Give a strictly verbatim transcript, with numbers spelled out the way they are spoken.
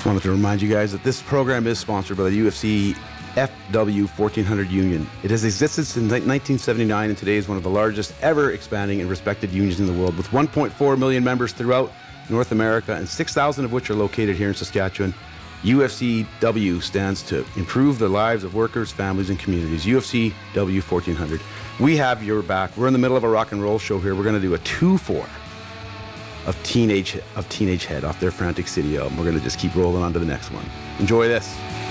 Just wanted to remind you guys that this program is sponsored by the U F C F W fourteen hundred Union. It has existed since nineteen seventy-nine and today is one of the largest ever expanding and respected unions in the world, with one point four million members throughout North America and six thousand of which are located here in Saskatchewan. U F C W stands to improve the lives of workers, families, and communities. U F C W fourteen hundred. We have your back. We're in the middle of a rock and roll show here. We're going to do a two four of Teenage of Teenage Head off their Frantic City album. We're going to just keep rolling on to the next one. Enjoy this.